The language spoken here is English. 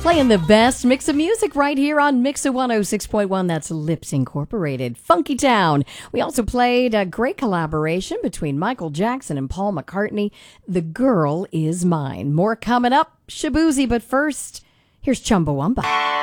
Playing the best mix of music right here on Mix of 106.1. That's Lips Incorporated, Funky Town. We also played a great collaboration between Michael Jackson and Paul McCartney, The Girl Is Mine. More coming up, Shaboozey, but first, here's Chumbawamba.